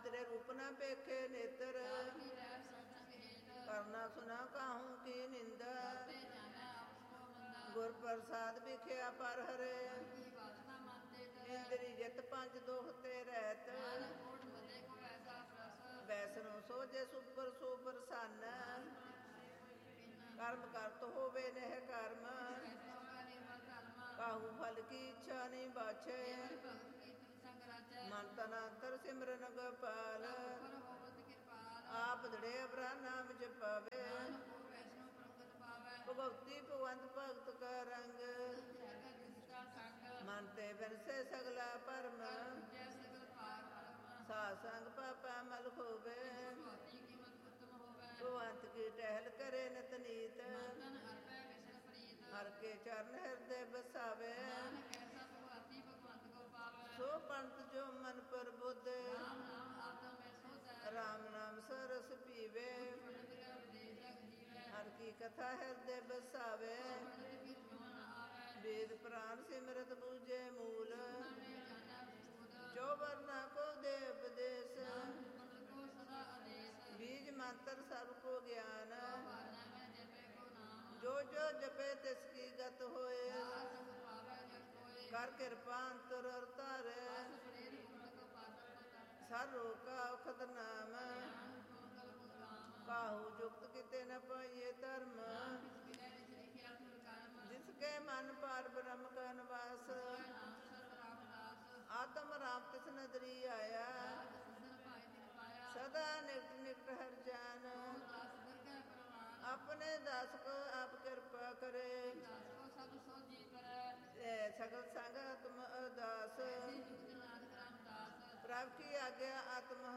तेरे रूप न पेखे नेत्र, करना सुना काहू की निंदा, गुर प्रसाद बिख्या पर हरे, इंद्री जित पंच दुख ते रहत, वैसनो सोजे सुपर सो प्रसन्न, कर्म करत होवे नह कर्म, काहू फल की इच्छा नहीं बाछे, मन तन अंतर सिमरन गोपाल, आप दड़े अबरा नाम जपावे, भगवती भगवंत भगत का रंग, मन ते बिनसे सगला परम, साध संग पापा मल खोवे, भगवंत की टहल करे नित नीत, हर के चरण हृदय बसावे, सो पंत जो मन पर बुद्ध, राम नाम सरस पीवे, हर की कथा हृदय बसावे, वेद प्राण सिमरत बूझे मूल, जो वर्णा को दे उपदेश, बीज मंत्र सब को ज्ञान, जो जो जपे तिसकी गत होए, कर कृपा अंतर और तारे, सर रोका उखत नाम, काहू जुक्त किते न पाइये धर्म, जिसके मन पार ब्रह्म का निवास, आत्म राम तिस नदरी आया, सदा निकट निकट हर जान, अपने दास को आप कृपा करे, सकल संग तुम अदास, प्रभु की आज्ञा आत्म